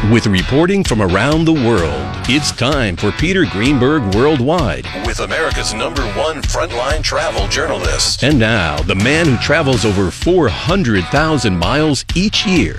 With reporting from around the world, it's time for Peter Greenberg Worldwide. With America's #1 frontline travel journalist. And now, the man who travels over 400,000 miles each year,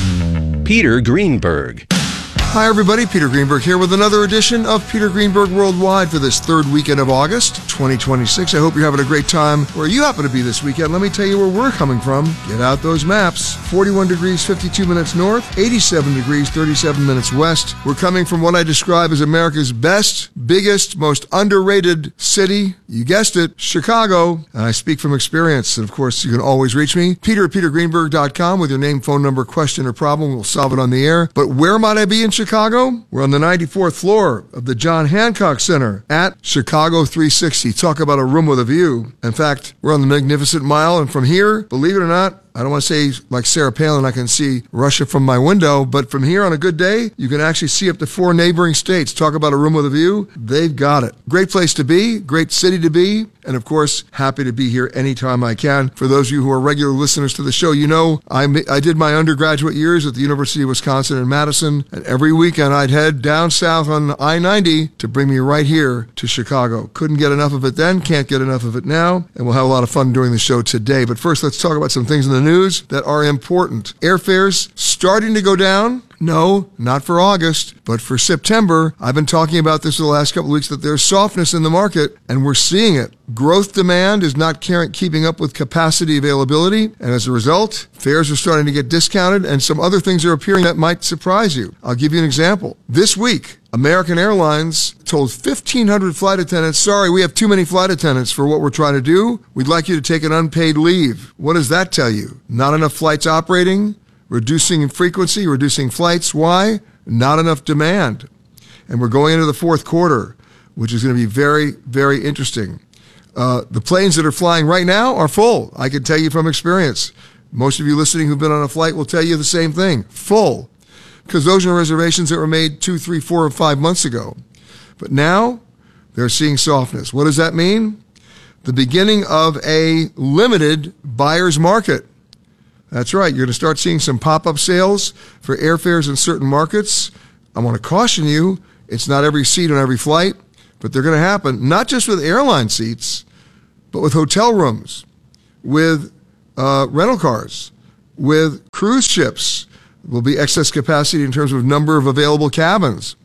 Peter Greenberg. Hi everybody, Peter Greenberg here with another edition of Peter Greenberg Worldwide for this third weekend of August 2026. I hope you're having a great time where you happen to be this weekend. Let me tell you where we're coming from. Get out those maps. 41 degrees, 52 minutes north, 87 degrees, 37 minutes west. We're coming from what I describe as America's best, biggest, most underrated city. You guessed it, Chicago. And I speak from experience. And of course, you can always reach me, Peter at petergreenberg.com with your name, phone number, question, or problem. We'll solve it on the air. But where might I be in Chicago? We're on the 94th floor of the John Hancock Center at Chicago 360. Talk about a room with a view. In fact, we're on the Magnificent Mile, and from here, believe it or not, I don't want to say like Sarah Palin, I can see Russia from my window, but from here on a good day, you can actually see up to 4 neighboring states. Talk about a room with a view. They've got it. Great place to be, great city to be, and of course, happy to be here anytime I can. For those of you who are regular listeners to the show, you know I did my undergraduate years at the University of Wisconsin in Madison, and every weekend I'd head down south on I-90 to bring me right here to Chicago. Couldn't get enough of it then, can't get enough of it now, and we'll have a lot of fun during the show today. But first, let's talk about some things in the news that are important. Airfares starting to go down. No, not for August, but for September. I've been talking about this for the last couple of weeks, that there's softness in the market, and we're seeing it. Growth demand is not keeping up with capacity availability, and as a result, fares are starting to get discounted, and some other things are appearing that might surprise you. I'll give you an example. This week, American Airlines told 1,500 flight attendants, sorry, we have too many flight attendants for what we're trying to do. We'd like you to take an unpaid leave. What does that tell you? Not enough flights operating? Reducing frequency, reducing flights. Why? Not enough demand. And we're going into the fourth quarter, which is going to be very, very interesting. The planes that are flying right now are full. I can tell you from experience. Most of you listening who've been on a flight will tell you the same thing. Full. Because those are reservations that were made 2, 3, 4, or 5 months ago. But now, they're seeing softness. What does that mean? The beginning of a limited buyer's market. That's right. You're going to start seeing some pop-up sales for airfares in certain markets. I want to caution you, it's not every seat on every flight, but they're going to happen, not just with airline seats, but with hotel rooms, with rental cars, with cruise ships. Will be excess capacity in terms of number of available cabins.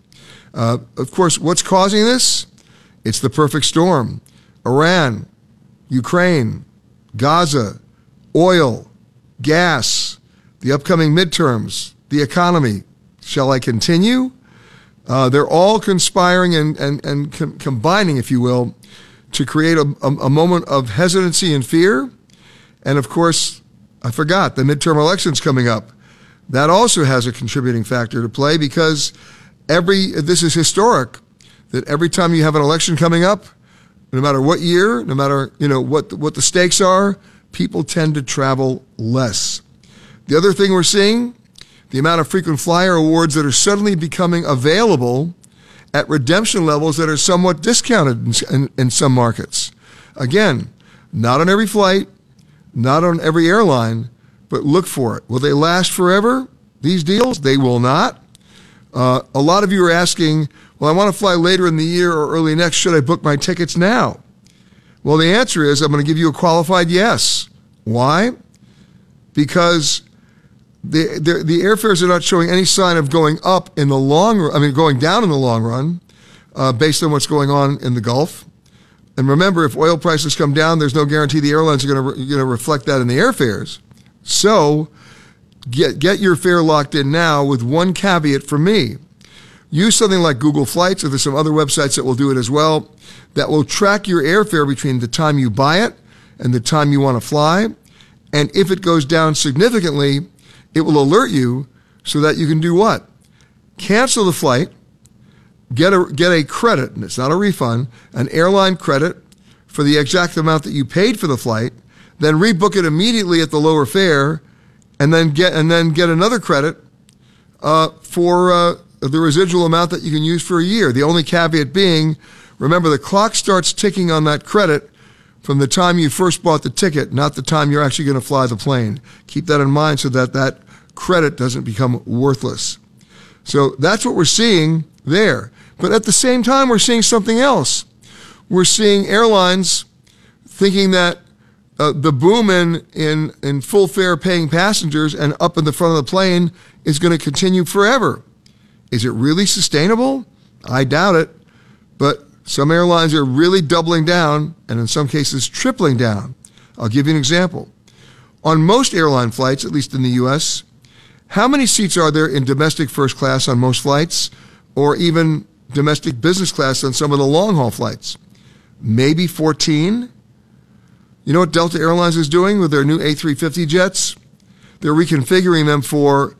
Of course, what's causing this? It's the perfect storm. Iran, Ukraine, Gaza, oil, gas, the upcoming midterms, the economy. Shall I continue? They're all conspiring and combining, if you will, to create a moment of hesitancy and fear. And of course, I forgot, the midterm elections coming up. That also has a contributing factor to play, because this is historic, that every time you have an election coming up, no matter what year, no matter what the stakes are, people tend to travel less. The other thing we're seeing, the amount of frequent flyer awards that are suddenly becoming available at redemption levels that are somewhat discounted in some markets. Again, not on every flight, not on every airline, but look for it. Will they last forever, these deals? They will not. A lot of you are asking, well, I want to fly later in the year or early next. Should I book my tickets now? Well, the answer is I'm going to give you a qualified yes. Why? Because the airfares are not showing any sign of going up in the long run, going down in the long run, based on what's going on in the Gulf. And remember, if oil prices come down, there's no guarantee the airlines are going to reflect that in the airfares. So get your fare locked in now with one caveat from me. Use something like Google Flights, or there's some other websites that will do it as well, that will track your airfare between the time you buy it and the time you want to fly. And if it goes down significantly, it will alert you so that you can do what? Cancel the flight, get a credit, and it's not a refund, an airline credit for the exact amount that you paid for the flight, then rebook it immediately at the lower fare, and then get another credit for the residual amount that you can use for a year. The only caveat being, remember, the clock starts ticking on that credit from the time you first bought the ticket, not the time you're actually going to fly the plane. Keep that in mind so that that credit doesn't become worthless. So that's what we're seeing there. But at the same time, we're seeing something else. We're seeing airlines thinking that the boom in full fare paying passengers and up in the front of the plane is going to continue forever. Is it really sustainable? I doubt it. But some airlines are really doubling down and in some cases tripling down. I'll give you an example. On most airline flights, at least in the U.S., how many seats are there in domestic first class on most flights, or even domestic business class on some of the long-haul flights? Maybe 14? You know what Delta Airlines is doing with their new A350 jets? They're reconfiguring them for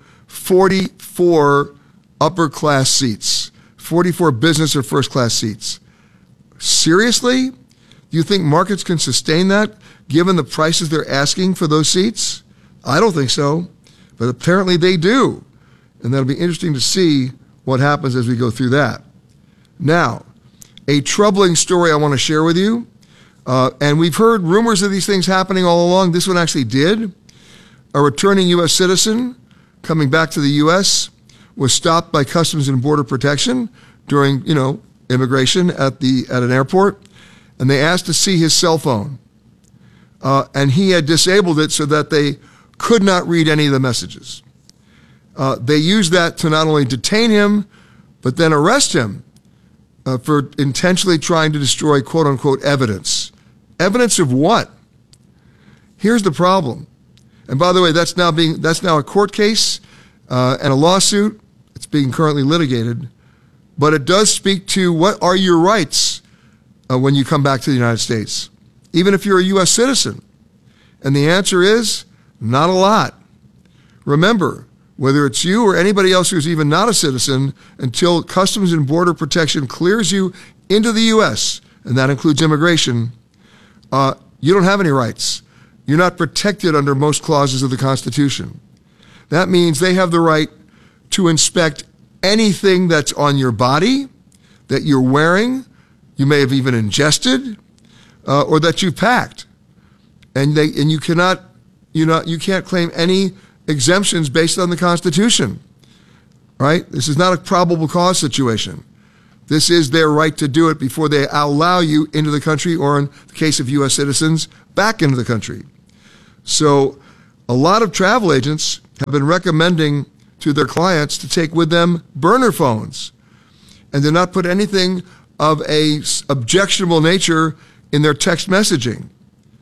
44 upper-class seats, 44 business or first-class seats. Seriously? Do you think markets can sustain that, given the prices they're asking for those seats? I don't think so, but apparently they do. And that'll be interesting to see what happens as we go through that. Now, a troubling story I want to share with you, and we've heard rumors of these things happening all along. This one actually did. A returning U.S. citizen coming back to the U.S. was stopped by Customs and Border Protection during, immigration at an airport, and they asked to see his cell phone. And he had disabled it so that they could not read any of the messages. They used that to not only detain him, but then arrest him for intentionally trying to destroy quote-unquote evidence. Evidence of what? Here's the problem. And by the way, that's now a court case and a lawsuit. It's being currently litigated. But it does speak to what are your rights when you come back to the United States, even if you're a U.S. citizen. And the answer is not a lot. Remember, whether it's you or anybody else who's even not a citizen, until Customs and Border Protection clears you into the U.S., and that includes immigration, you don't have any rights. You're not protected under most clauses of the Constitution. That means they have the right to inspect anything that's on your body, that you're wearing, you may have even ingested, or that you've packed. And you can't claim any exemptions based on the Constitution, right? This is not a probable cause situation. This is their right to do it before they allow you into the country, or in the case of U.S. citizens, back into the country. So a lot of travel agents have been recommending to their clients to take with them burner phones and to not put anything of a objectionable nature in their text messaging.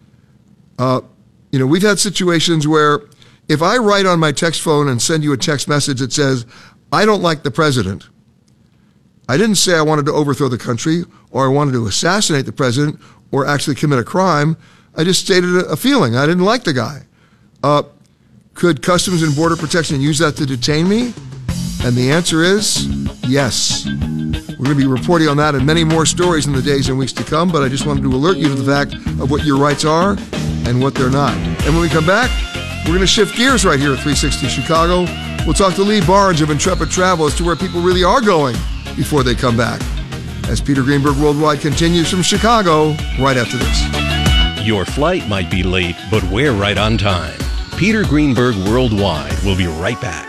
We've had situations where if I write on my text phone and send you a text message that says, I don't like the president, I didn't say I wanted to overthrow the country or I wanted to assassinate the president or actually commit a crime. I just stated a feeling. I didn't like the guy. Could Customs and Border Protection use that to detain me? And the answer is yes. We're going to be reporting on that and many more stories in the days and weeks to come, but I just wanted to alert you to the fact of what your rights are and what they're not. And when we come back, we're going to shift gears right here at 360 Chicago. We'll talk to Lee Barnes of Intrepid Travel as to where people really are going before they come back. As Peter Greenberg Worldwide continues from Chicago right after this. Your flight might be late, but we're right on time. Peter Greenberg Worldwide will be right back.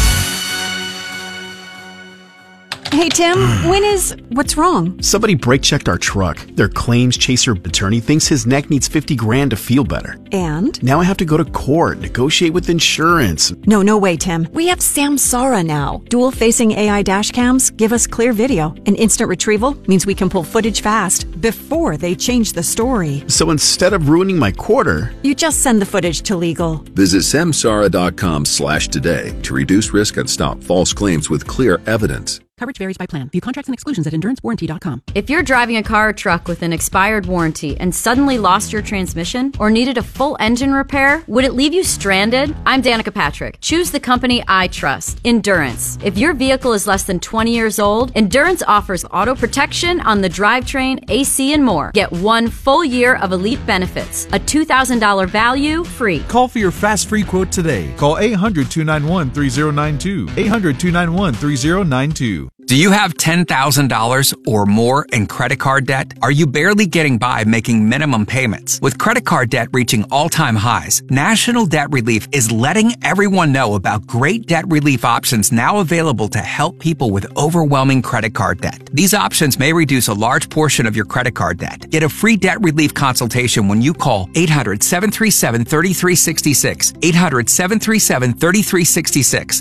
Hey, Tim, what's wrong? Somebody brake-checked our truck. Their claims chaser attorney thinks his neck needs $50,000 to feel better. And? Now I have to go to court, negotiate with insurance. No way, Tim. We have Samsara now. Dual-facing AI dash cams give us clear video. And instant retrieval means we can pull footage fast before they change the story. So instead of ruining my quarter, you just send the footage to legal. Visit samsara.com/today to reduce risk and stop false claims with clear evidence. Coverage varies by plan. View contracts and exclusions at endurancewarranty.com. If you're driving a car or truck with an expired warranty and suddenly lost your transmission or needed a full engine repair, would it leave you stranded? I'm Danica Patrick. Choose the company I trust, Endurance. If your vehicle is less than 20 years old, Endurance offers auto protection on the drivetrain, AC, and more. Get 1 full year of elite benefits, a $2,000 value free. Call for your fast free quote today. Call 800-291-3092. 800-291-3092. Do you have $10,000 or more in credit card debt? Are you barely getting by making minimum payments? With credit card debt reaching all-time highs, National Debt Relief is letting everyone know about great debt relief options now available to help people with overwhelming credit card debt. These options may reduce a large portion of your credit card debt. Get a free debt relief consultation when you call 800-737-3366, 800-737-3366,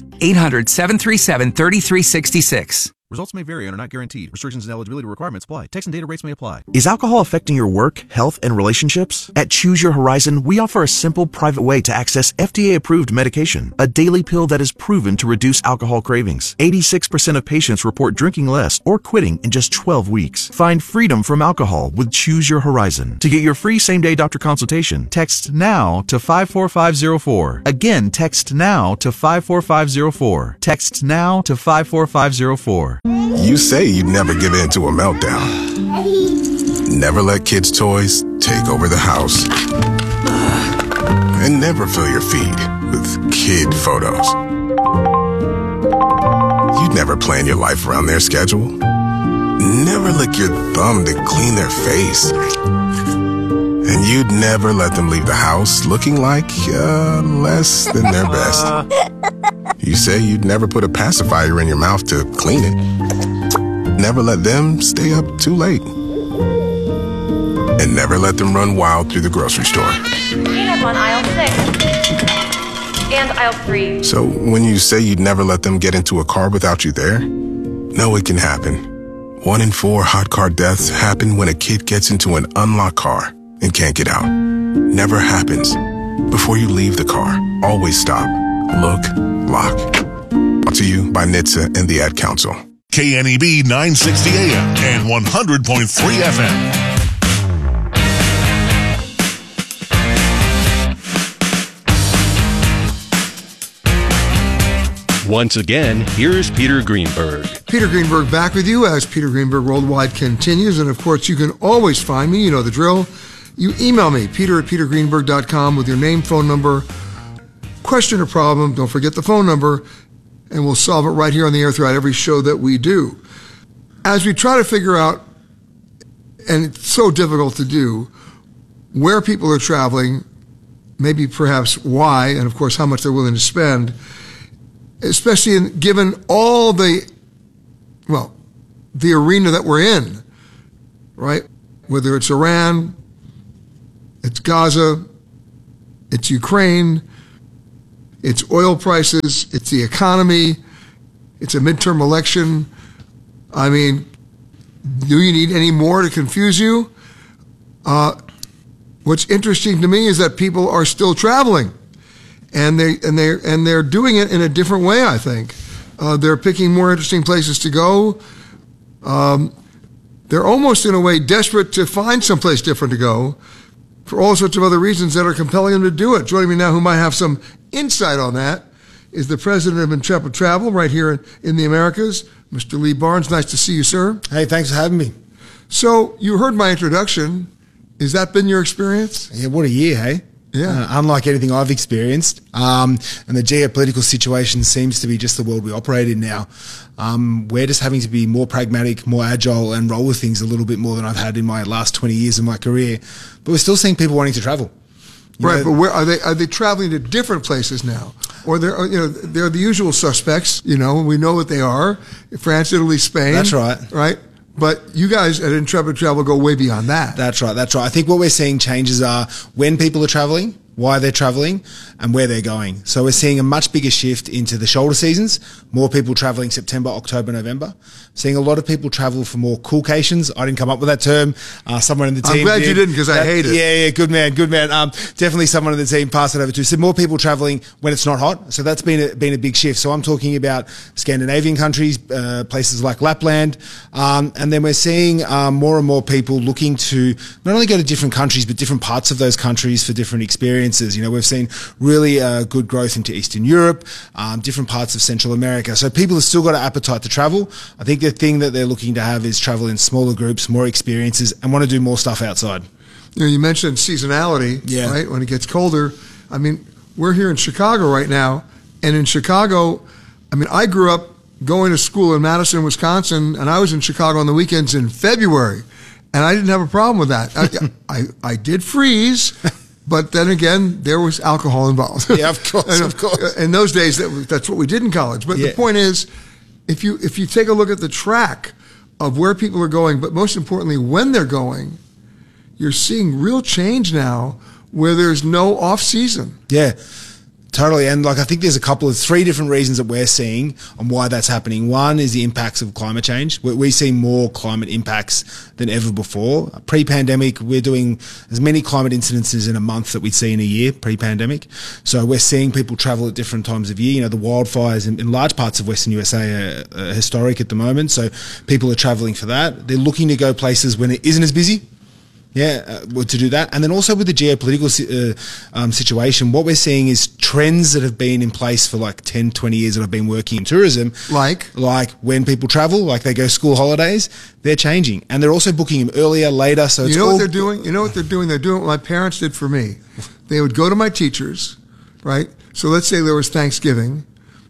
800-737-3366. Results may vary and are not guaranteed. Restrictions and eligibility requirements apply. Text and data rates may apply. Is alcohol affecting your work, health, and relationships? At Choose Your Horizon, we offer a simple, private way to access FDA-approved medication, a daily pill that is proven to reduce alcohol cravings. 86% of patients report drinking less or quitting in just 12 weeks. Find freedom from alcohol with Choose Your Horizon. To get your free same-day doctor consultation, text NOW to 54504. Again, text NOW to 54504. Text NOW to 54504. You say you'd never give in to a meltdown. Never let kids' toys take over the house. And never fill your feed with kid photos. You'd never plan your life around their schedule. Never lick your thumb to clean their face. And you'd never let them leave the house looking like less than their best. You say you'd never put a pacifier in your mouth to clean it. Never let them stay up too late. And never let them run wild through the grocery store. Peanut on aisle 6. And aisle 3. So when you say you'd never let them get into a car without you there, no, it can happen. 1 in 4 hot car deaths happen when a kid gets into an unlocked car and can't get out. Never happens. Before you leave the car, always stop, look, lock. Brought to you by NHTSA and the Ad Council. KNEB 960 AM and 100.3 FM. Once again, here's Peter Greenberg. Peter Greenberg back with you as Peter Greenberg Worldwide continues. And of course, you can always find me. You know the drill. You email me, peter@petergreenberg.com with your name, phone number, question or problem. Don't forget the phone number, and we'll solve it right here on the air throughout every show that we do. As we try to figure out, and it's so difficult to do, where people are traveling, maybe perhaps why, and of course how much they're willing to spend, especially given all the arena that we're in, right? Whether it's Iran, it's Gaza, it's Ukraine, it's oil prices, it's the economy, it's a midterm election. I mean, do you need any more to confuse you? What's interesting to me is that people are still traveling, and they're doing it in a different way. I think they're picking more interesting places to go. They're almost in a way desperate to find someplace different to go, for all sorts of other reasons that are compelling them to do it. Joining me now, who might have some insight on that, is the president of Intrepid Travel right here in the Americas, Mr. Lee Barnes. Nice to see you, sir. Hey, thanks for having me. So you heard my introduction. Has that been your experience? Yeah, what a year, hey? Yeah. Unlike anything I've experienced. And the geopolitical situation seems to be just the world we operate in now. We're just having to be more pragmatic, more agile, and roll with things a little bit more than I've had in my last 20 years of my career. But we're still seeing people wanting to travel. Right, but where are they traveling to different places now? Or they're the usual suspects, we know what they are. France, Italy, Spain. That's right. Right? But you guys at Intrepid Travel go way beyond that. That's right. I think what we're seeing changes are when people are traveling, why they're traveling, and where they're going. So we're seeing a much bigger shift into the shoulder seasons, more people traveling September, October, November. Seeing a lot of people travel for more coolcations. I didn't come up with that term. Someone in the team I'm glad you didn't, because I hate it. Yeah, good man. Definitely someone in the team passed it over to. So more people traveling when it's not hot. So that's been a big shift. So I'm talking about Scandinavian countries, places like Lapland. And then we're seeing more and more people looking to not only go to different countries, but different parts of those countries for different experiences. We've seen really good growth into Eastern Europe, different parts of Central America. So people have still got an appetite to travel. I think the thing that they're looking to have is travel in smaller groups, more experiences, and want to do more stuff outside. You mentioned seasonality, right? When it gets colder. I mean, we're here in Chicago right now, and in Chicago, I grew up going to school in Madison, Wisconsin, and I was in Chicago on the weekends in February, and I didn't have a problem with that. I did freeze, but then again, there was alcohol involved. Yeah, of course, of course. In those days, that's what we did in college. But the point is, if you take a look at the track of where people are going, but most importantly, when they're going, you're seeing real change now where there's no off season. Yeah, totally. And I think there's three different reasons that we're seeing on why that's happening. One is the impacts of climate change. We see more climate impacts than ever before. Pre-pandemic, we're doing as many climate incidences in a month that we'd see in a year pre-pandemic. So we're seeing people travel at different times of year. The wildfires in large parts of Western USA are historic at the moment. So people are traveling for that. They're looking to go places when it isn't as busy. To do that. And then also with the geopolitical situation, what we're seeing is trends that have been in place for 10, 20 years that have been working in tourism. Like when people travel, they go school holidays, they're changing. And they're also booking them earlier, later. So it's what they're doing? You know what they're doing? They're doing what my parents did for me. They would go to my teachers, right? So let's say there was Thanksgiving,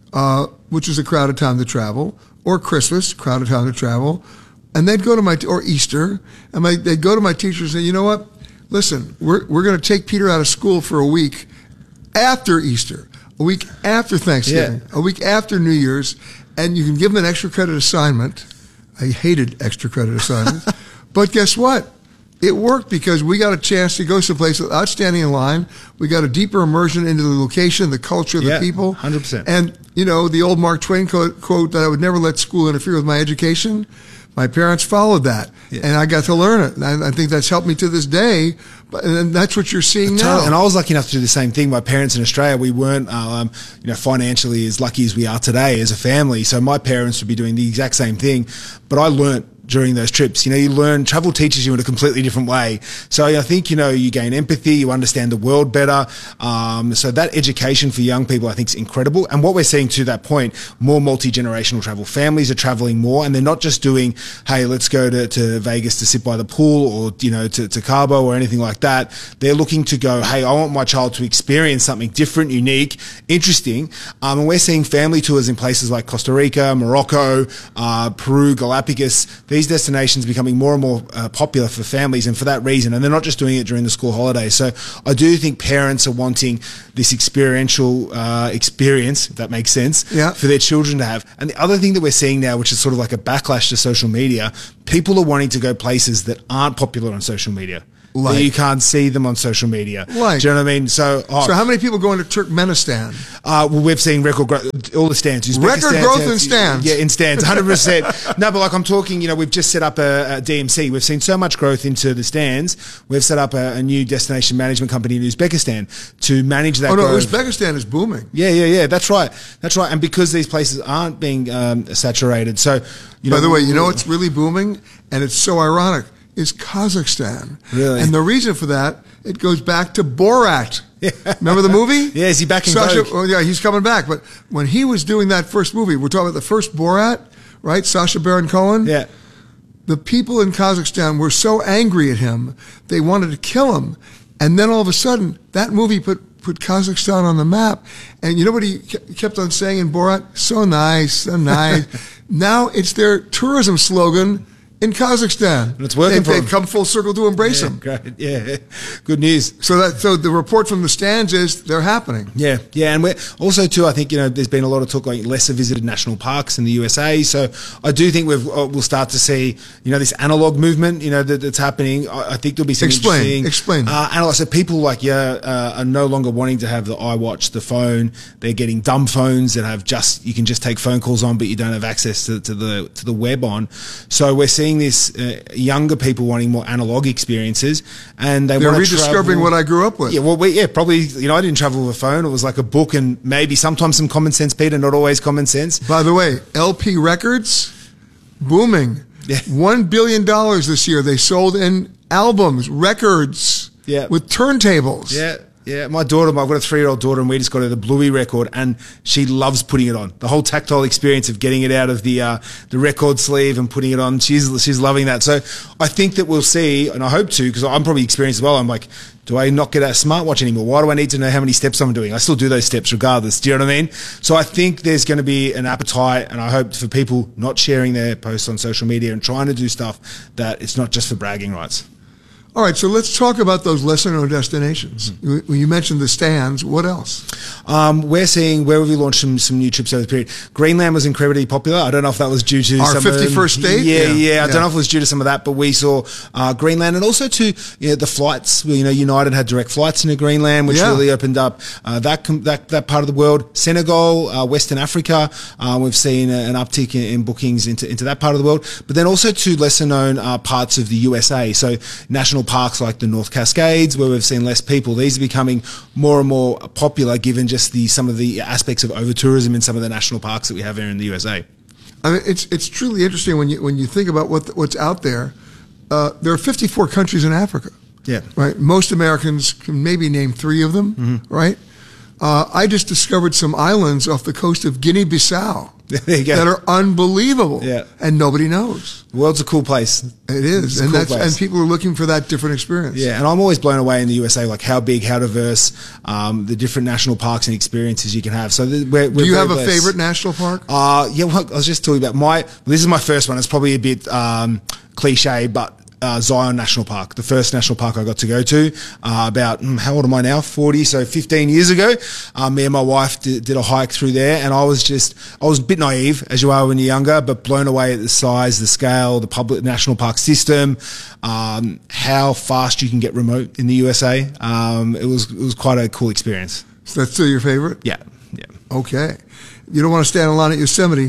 which is a crowded time to travel, or Christmas, crowded time to travel. And they'd go to or Easter, and they'd go to my teachers and say, you know what? Listen, we're going to take Peter out of school for a week after Easter, a week after Thanksgiving, a week after New Year's, and you can give them an extra credit assignment. I hated extra credit assignments. But guess what? It worked because we got a chance to go someplace without standing in line. We got a deeper immersion into the location, the culture, the people. 100%. And, the old Mark Twain quote that I would never let school interfere with my education. My parents followed that, and I got to learn it. And I think that's helped me to this day. And that's what you're seeing now. And I was lucky enough to do the same thing. My parents in Australia, we weren't, financially as lucky as we are today as a family. So my parents would be doing the exact same thing, but I learnt during those trips. You learn, travel teaches you in a completely different way. So I think, you gain empathy, you understand the world better. So that education for young people, I think, is incredible. And what we're seeing to that point, more multi-generational travel. Families are traveling more, and they're not just doing, hey, let's go to Vegas to sit by the pool or, to Cabo or anything like that. They're looking to go, hey, I want my child to experience something different, unique, interesting. And we're seeing family tours in places like Costa Rica, Morocco, Peru, Galapagos. These destinations becoming more and more popular for families, and for that reason. And they're not just doing it during the school holidays. So I do think parents are wanting this experiential experience, if that makes sense, for their children to have. And the other thing that we're seeing now, which is sort of like a backlash to social media, people are wanting to go places that aren't popular on social media. That you can't see them on social media. Do you know what I mean? So how many people go into Turkmenistan? We've seen record growth, all the stands. Record growth in stands. Yeah, in stands, 100%. No, but I'm talking, we've just set up a DMC. We've seen so much growth into the stands. We've set up a new destination management company in Uzbekistan to manage that growth. Uzbekistan is booming. Yeah. That's right. And because these places aren't being saturated. So, by the way, what's really booming? And it's so ironic. Is Kazakhstan. Really? And the reason for that, it goes back to Borat. Remember the movie? Yeah, is he back in vogue? Oh, yeah, he's coming back. But when he was doing that first movie, we're talking about the first Borat, right? Sacha Baron Cohen? Yeah. The people in Kazakhstan were so angry at him, they wanted to kill him. And then all of a sudden, that movie put Kazakhstan on the map. And you know what he kept on saying in Borat? So nice, so nice. Now it's their tourism slogan in Kazakhstan. And it's working for them. They've come full circle to embrace them. Great. Yeah. Good news. So the report from the stands is they're happening. Yeah. And we're also too, I think, there's been a lot of talk like lesser visited national parks in the USA. So I do think we'll start to see, this analog movement, that's happening. I think there'll be some interesting. Explain. And so people are no longer wanting to have the iWatch, the phone. They're getting dumb phones that have you can just take phone calls on, but you don't have access to the web on. So we're seeing this younger people wanting more analog experiences, and they're rediscovering what I grew up with. Yeah, probably. I didn't travel with a phone. It was like a book and maybe sometimes some common sense, Peter. Not always common sense. By the way, LP records booming. Yeah. $1 billion this year they sold in albums, records, with turntables. Yeah, my daughter, I've got a 3-year-old daughter, and we just got her the Bluey record, and she loves putting it on. The whole tactile experience of getting it out of the record sleeve and putting it on, she's loving that. So I think that we'll see, and I hope to, because I'm probably experienced as well. I'm like, Do I not get a smartwatch anymore? Why do I need to know how many steps I'm doing? I still do those steps regardless. Do you know what I mean? So I think there's going to be an appetite, and I hope for people not sharing their posts on social media and trying to do stuff that it's not just for bragging rights. All right, so let's talk about those lesser-known destinations. When you mentioned the stands, what else? We're seeing, where have we launched some new trips over the period? Greenland was incredibly popular. I don't know if that was due to our 51st state? Yeah. I don't know if it was due to some of that, but we saw Greenland, and also to the flights. United had direct flights into Greenland, which really opened up that part of the world. Senegal, Western Africa, we've seen an uptick in bookings into that part of the world, but then also to lesser-known parts of the USA. So national parks like the North Cascades, where we've seen less people. These are becoming more and more popular given just some of the aspects of over-tourism in some of the national parks that we have here in the USA. I mean, it's truly interesting when you think about what's out there. There are 54 countries in Africa. Yeah. Right? Most Americans can maybe name 3 of them, right? I just discovered some islands off the coast of Guinea-Bissau that are unbelievable, and nobody knows. The world's a cool place. It is, and people are looking for that different experience. Yeah, and I'm always blown away in the USA, like how big, how diverse, the different national parks and experiences you can have. So we're do you have a favorite national park? Yeah, well, I was just talking about this is my first one. It's probably a bit cliche, but Zion National Park, the first national park I got to go to about, how old am I now? 40, so 15 years ago. Me and my wife did a hike through there, and I was a bit naive, as you are when you're younger, but blown away at the size, the scale, the public national park system, how fast you can get remote in the USA. It was quite a cool experience. So that's still your favorite? Yeah. Okay. You don't want to stand in line at Yosemite?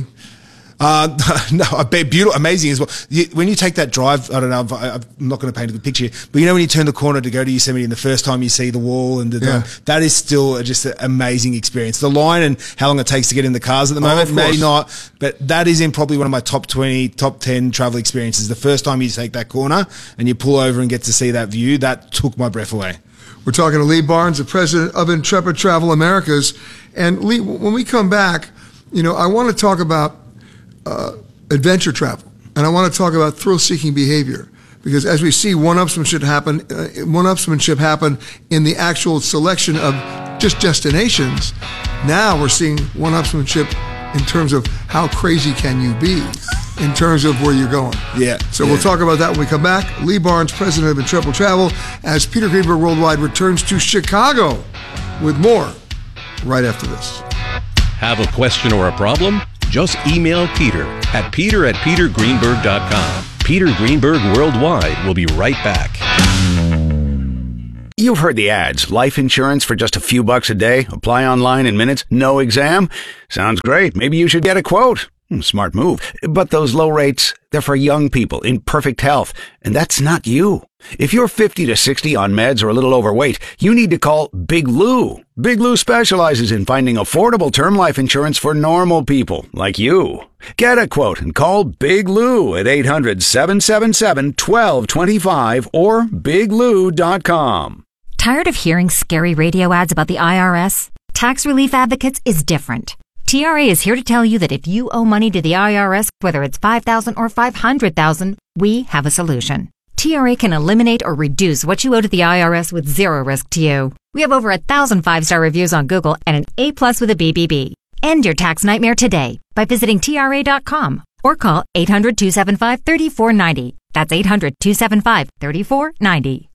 No, I bet beautiful, amazing as well. When you take that drive, I don't know, I'm not going to paint a good picture, but when you turn the corner to go to Yosemite and the first time you see the wall and that is still just an amazing experience. The line and how long it takes to get in the cars at the moment, maybe not, but that is in probably one of my top 20, top 10 travel experiences. The first time you take that corner and you pull over and get to see that view, that took my breath away. We're talking to Lee Barnes, the president of Intrepid Travel Americas. And Lee, when we come back, I want to talk about adventure travel, and I want to talk about thrill-seeking behavior, because as we see one-upsmanship happen in the actual selection of just destinations, now we're seeing one-upsmanship in terms of how crazy can you be in terms of where you're going. So we'll talk about that when we come back. Lee Barnes, president of Intrepid Travel, as Peter Greenberg Worldwide returns to Chicago with more right after this. Have a question or a problem? Just email Peter at peter@petergreenberg.com. Peter Greenberg Worldwide will be right back. You've heard the ads. Life insurance for just a few bucks a day. Apply online in minutes. No exam. Sounds great. Maybe you should get a quote. Smart move. But those low rates, they're for young people in perfect health. And that's not you. If you're 50 to 60 on meds or a little overweight, you need to call Big Lou. Big Lou specializes in finding affordable term life insurance for normal people like you. Get a quote and call Big Lou at 800-777-1225 or biglou.com. Tired of hearing scary radio ads about the IRS? Tax Relief Advocates is different. TRA is here to tell you that if you owe money to the IRS, whether it's $5,000 or $500,000, we have a solution. TRA can eliminate or reduce what you owe to the IRS with zero risk to you. We have over 1,000 5-star reviews on Google and an A+ with a BBB. End your tax nightmare today by visiting TRA.com or call 800-275-3490. That's 800-275-3490.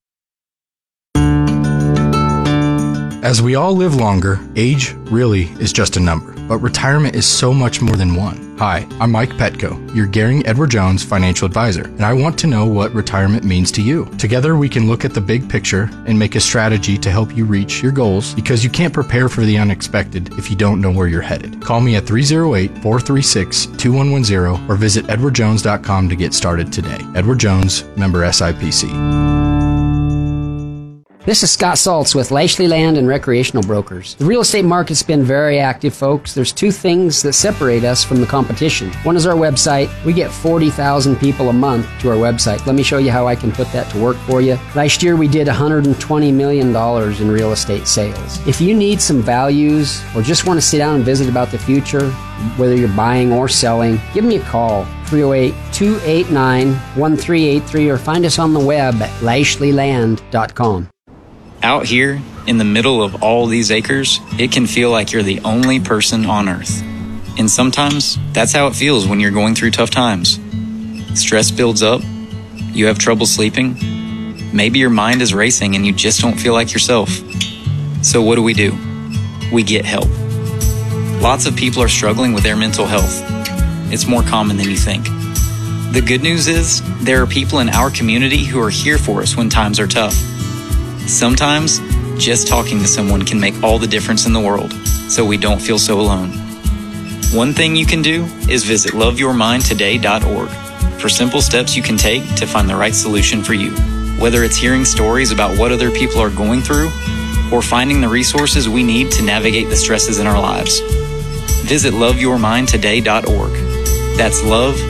As we all live longer, age really is just a number, but retirement is so much more than one. Hi, I'm Mike Petco, your Gehring Edward Jones financial advisor, and I want to know what retirement means to you. Together we can look at the big picture and make a strategy to help you reach your goals, because you can't prepare for the unexpected if you don't know where you're headed. Call me at 308-436-2110 or visit edwardjones.com to get started today. Edward Jones, member SIPC. This is Scott Saltz with Lashley Land and Recreational Brokers. The real estate market's been very active, folks. There's two things that separate us from the competition. One is our website. We get 40,000 people a month to our website. Let me show you how I can put that to work for you. Last year we did $120 million in real estate sales. If you need some values or just want to sit down and visit about the future, whether you're buying or selling, give me a call, 308-289-1383, or find us on the web at lashleyland.com. Out here, in the middle of all these acres, it can feel like you're the only person on Earth. And sometimes, that's how it feels when you're going through tough times. Stress builds up, you have trouble sleeping, maybe your mind is racing and you just don't feel like yourself. So what do? We get help. Lots of people are struggling with their mental health. It's more common than you think. The good news is, there are people in our community who are here for us when times are tough. Sometimes, just talking to someone can make all the difference in the world, so we don't feel so alone. One thing you can do is visit loveyourmindtoday.org for simple steps you can take to find the right solution for you. Whether it's hearing stories about what other people are going through, or finding the resources we need to navigate the stresses in our lives. Visit loveyourmindtoday.org. That's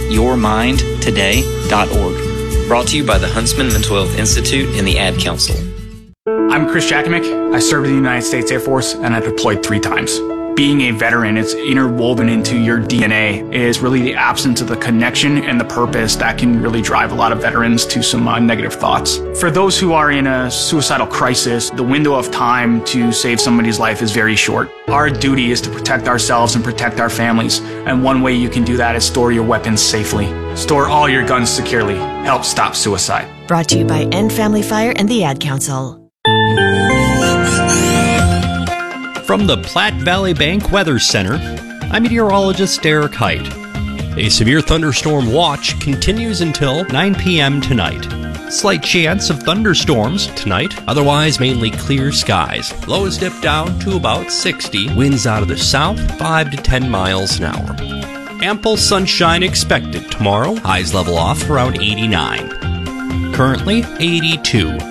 loveyourmindtoday.org. Brought to you by the Huntsman Mental Health Institute and the Ad Council. I'm Chris Jakomick. I served in the United States Air Force and I deployed 3 times. Being a veteran, it's interwoven into your DNA, is really the absence of the connection and the purpose that can really drive a lot of veterans to some negative thoughts. For those who are in a suicidal crisis, the window of time to save somebody's life is very short. Our duty is to protect ourselves and protect our families, and one way you can do that is store your weapons safely. Store all your guns securely. Help stop suicide. Brought to you by End Family Fire and the Ad Council. From the Platte Valley Bank Weather Center, I'm meteorologist Derek Height. A severe thunderstorm watch continues until 9 p.m. tonight. Slight chance of thunderstorms tonight, otherwise mainly clear skies. Lows dip down to about 60, winds out of the south 5 to 10 miles an hour. Ample sunshine expected tomorrow, highs level off around 89. Currently 82.